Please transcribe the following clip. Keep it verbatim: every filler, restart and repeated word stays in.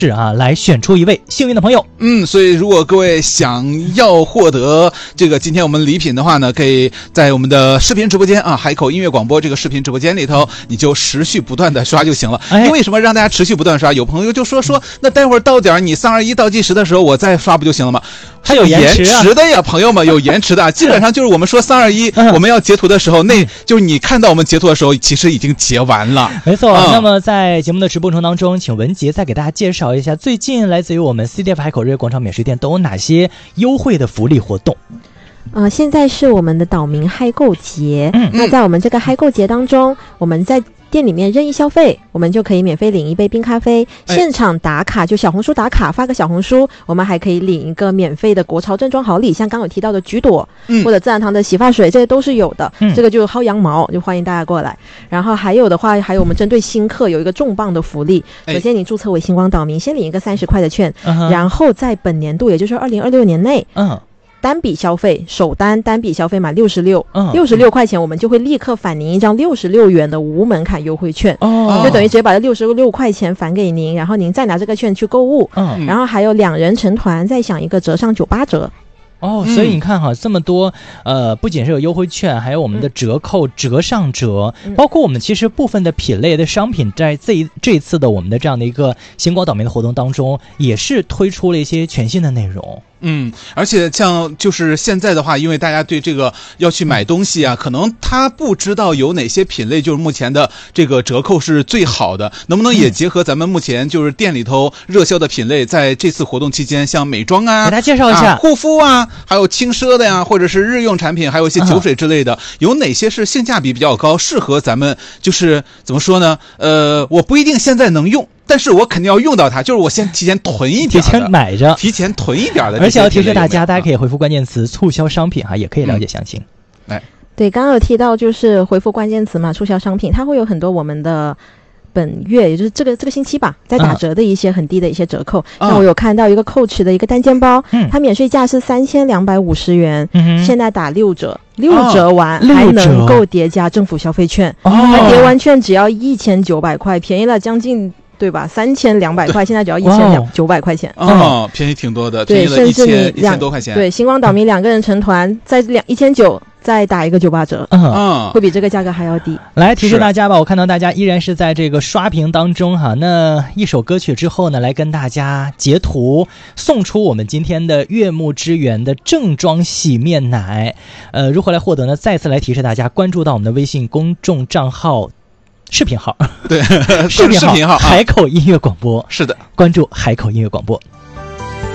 是啊，来选出一位幸运的朋友。 嗯，所以如果各位想要获得这个今天我们礼品的话呢，可以在我们的视频直播间啊，海口音乐广播这个视频直播间里头，你就持续不断的刷就行了。哎，因为什么让大家持续不断刷？有朋友就说说，那待会儿到点你三二一倒计时的时候，我再刷不就行了吗？ 还有延迟、啊、延迟的呀，朋友们，有延迟的。基本上就是我们说三二一，我们要截图的时候，那就是你看到我们截图的时候，其实已经截完了。 没错。嗯、那么在节目的直播过程当中，请文杰再给大家介绍一下，最近来自于我们 C D F 海口日月广场免税店都有哪些优惠的福利活动？ 呃，现在是我们的岛民嗨购节。嗯，那在我们这个嗨购节当中，我们在店里面任意消费，我们就可以免费领一杯冰咖啡。现场打卡，就小红书打卡，发个小红书，我们还可以领一个免费的国潮正装好礼，像刚刚有提到的橘朵、嗯、或者自然堂的洗发水，这些都是有的。嗯、这个就薅羊毛，就欢迎大家过来。然后还有的话，还有我们针对新客有一个重磅的福利。首先，你注册为星光岛民，先领一个三十块的券，嗯、然后在本年度，也就是二零二六年内，嗯。单笔消费，首单单笔消费满六十六，六十六块钱，我们就会立刻返您一张六十六元的无门槛优惠券，哦，就等于直接把这六十六块钱返给您，然后您再拿这个券去购物，嗯，然后还有两人成团再享一个折上九八折。 哦，所以你看哈，这么多呃，不仅是有优惠券，还有我们的折扣、嗯、折上折，包括我们其实部分的品类的商品，在这一这一次的我们的这样的一个星光岛民的活动当中，也是推出了一些全新的内容。 嗯，而且像就是现在的话，因为大家对这个要去买东西啊，可能他不知道有哪些品类就是目前的这个折扣是最好的，能不能也结合咱们目前就是店里头热销的品类，在这次活动期间，像美妆啊， 给大家介绍一下、 啊、护肤啊，还有轻奢的呀，或者是日用产品，还有一些酒水之类的，有哪些是性价比比较高，适合咱们就是怎么说呢？呃，我不一定现在能用。但是我肯定要用到它，就是我先提前囤一点， 提前买着， 提前囤一点的。 而且要提示大家，大家可以回复关键词“促销商品”哈，也可以了解详情。 哎、嗯， 对，刚刚有提到就是回复关键词嘛，促销商品，它会有很多我们的本月，也就是这个这个星期吧，在打折的一些很低的一些折扣。嗯、像我有看到一个 Coach 的一个单肩包，嗯、它免税价是三千两百五十元，嗯、现在打六折。六折完、哦、还能够叠加政府消费券，哦，它叠完券只要一千九百块，便宜了将近。对吧？三千两百块，现在只要一千两九百块钱， 哦，便宜挺多的， 对， 便宜了一千一千多块钱。 对，星光岛民两个人成团，在两一千九再打一个九八折，嗯，会比这个价格还要低。 来提示大家吧，我看到大家依然是在这个刷屏当中哈。那一首歌曲之后呢，来跟大家截图送出我们今天的悦木之源的正装洗面奶。呃，如何来获得呢？再次来提示大家，关注到我们的微信公众账号。视频号， 对， 视频号， 视频号， 海口音乐广播， 是的， 关注海口音乐广播。